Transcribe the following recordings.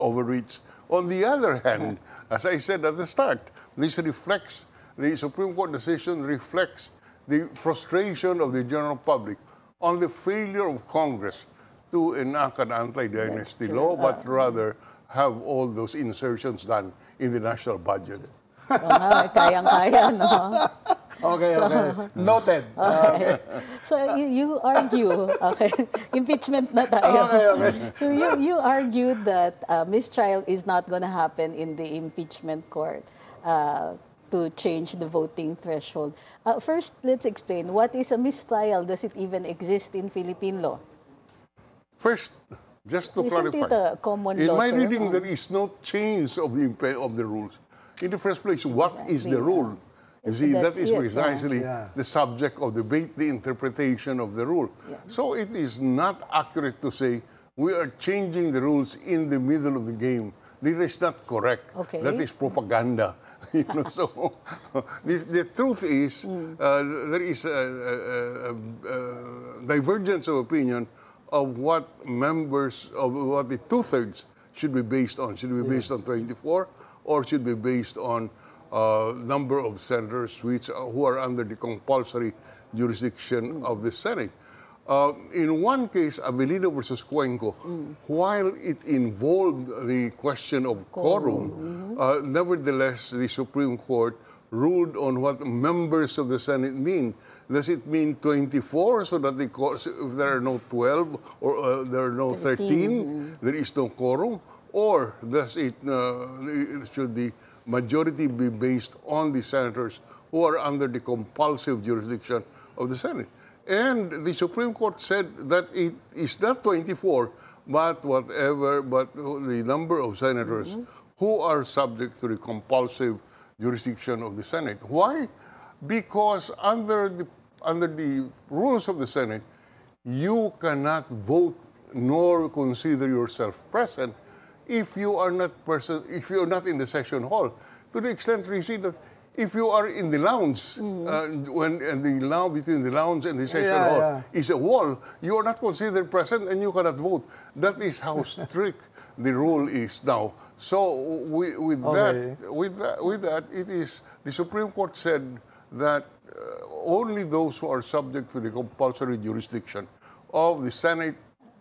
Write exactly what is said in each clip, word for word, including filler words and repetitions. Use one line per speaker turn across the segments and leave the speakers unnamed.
overreach. On the other hand, as I said at the start, this reflects, the Supreme Court decision reflects the frustration of the general public on the failure of Congress to enact an anti-dynasty law, but rather have all those insertions done in the national budget.
Uh, kayang-kaya, no?
Okay, okay. Noted.
Okay. So you, you argue, okay, impeachment na tayo.
Okay, okay.
So you, you argued that uh, mistrial is not going to happen in the impeachment court uh, to change the voting threshold. Uh, first, let's explain, what is a mistrial? Does it even exist in Philippine law?
First, just to
Isn't
clarify,
it a common
in
law
my
term?
reading, there is no change of the impe- of the rules. In the first place, what is the rule? You see, that
That's
is
it, yeah.
precisely
Yeah.
the subject of debate, the interpretation of the rule. So it is not accurate to say we are changing the rules in the middle of the game. This is not correct.
Okay.
That is propaganda. You know, so the, the truth is uh, there is a, a, a, a divergence of opinion of what members of what the two-thirds should be based on. Should it be based on twenty-four or should be based on uh, number of senators which uh, who are under the compulsory jurisdiction of the Senate. Uh, in one case, Avelino versus Cuenco, while it involved the question of quorum, uh, nevertheless, the Supreme Court ruled on what members of the Senate mean. Does it mean twenty-four, so that the co- if there are no twelve or uh, there are no thirteen, there is no quorum? Or does it, uh, should the majority be based on the senators who are under the compulsive jurisdiction of the Senate? And the Supreme Court said that it is not twenty-four, but whatever, but the number of senators who are subject to the compulsive jurisdiction of the Senate. Why? Because under the under the rules of the Senate, you cannot vote nor consider yourself present if you are not person if you are not in the session hall. To the extent we see that if you are in the lounge, uh, when and the lounge between the lounge and the session
Yeah,
hall
yeah.
is a wall, you are not considered present and you cannot vote. That is how strict the rule is now. So with, with
Okay.
that, with that, with that, it is the Supreme Court said that uh, only those who are subject to the compulsory jurisdiction of the Senate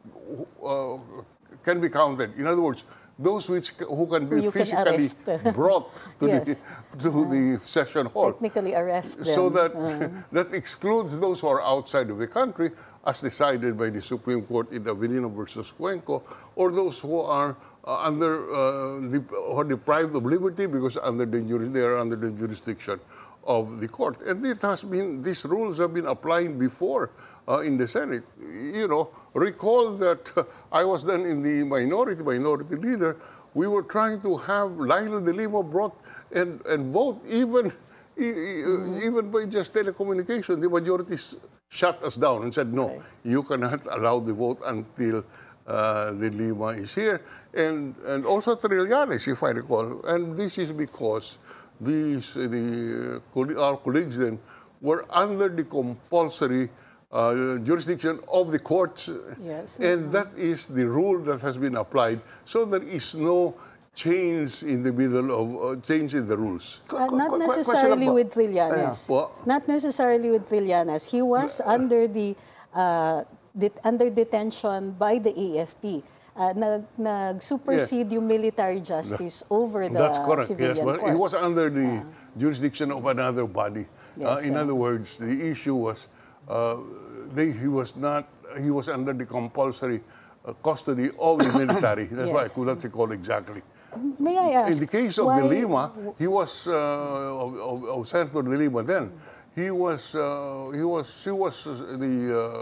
uh, can be counted. In other words, those which who can be
Who you can
physically
arrest.
brought to
Yes.
the to the session hall.
Technically arrest them.
So that
Uh,
that excludes those who are outside of the country, as decided by the Supreme Court in Avelino versus Cuenco, or those who are uh, under uh, the, or deprived of liberty because under the juris, they are under the jurisdiction of the court. And it has been these rules have been applied before uh, in the Senate. You know, recall that uh, I was then in the minority, minority leader. We were trying to have Lionel de Lima brought and and vote even. E- e- Even by just telecommunication, the majority s- shut us down and said, no,
Okay.
you cannot allow the vote until uh, the Lima is here. And and also Trillanes, if I recall. And this is because these, uh, the, uh, coll- our colleagues then were under the compulsory uh, jurisdiction of the courts.
Yes.
And that is the rule that has been applied. So there is no change in the middle of, uh, change in the rules.
Uh,
Qu-
not
qu- qu- question
necessarily
lang po.
with Trillanes.
Yeah. Po.
Not necessarily with Trillanes. He was under the uh, det- under detention by the A F P. Uh, nag, nag-supersede yung military justice over the
That's correct,
civilian
yes. But
courts.
he was under the jurisdiction of another body. Uh,
Yes,
in
uh.
other words, the issue was uh, they, he was not, he was under the compulsory uh, custody of the military. That's why I
Yes.
could not recall exactly.
May I ask?
In the case of
why,
De Lima, he was uh, of, of, of Senator De Lima then. He was uh, he was he was uh, the,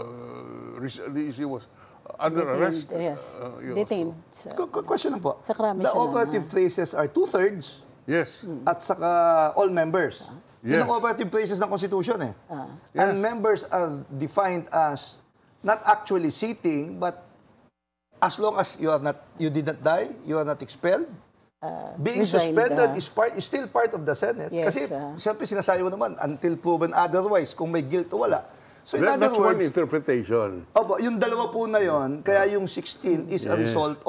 uh, res- the he was under
Detained,
arrest.
yes.
uh, you know,
Detained. sa-
Qu- qu- Question lang po.
Sa krami
The
siya lang,
operative places are two-thirds
Yes.
at saka all members. Yun
Yes.
ang operative places ng Constitution eh.
Yes.
And members are defined as not actually sitting, but as long as you are not, you did not die, you are not expelled, being
resigned,
suspended
uh,
is part is still part of the Senate.
Yes,
Kasi
uh.
siyempre sinasabi mo naman until proven otherwise, kung may guilt o wala. So in
That,
other
that's one
words,
interpretation.
opo, yung dalawa po na yon, kaya yung sixteen is a
Yes.
result